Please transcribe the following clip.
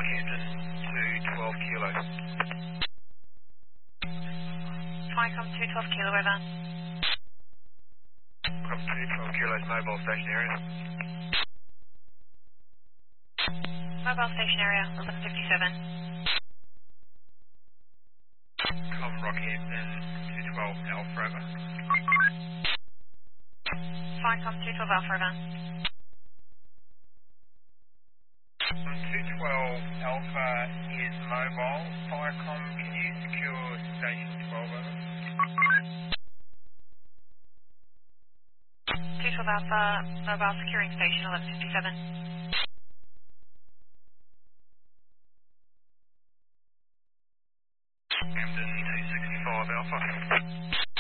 Rockhampton to 12 Kilo. Ficom 212 Kilo, over. Come to 12 Kilo's mobile station area. Mobile station area, 1157. Come Rockhampton to 12 Alpha, over. Ficom 212 Alpha, over. 212 Alpha is mobile. Firecom, can you secure station 12, over? 212 Alpha, mobile securing station, 1157.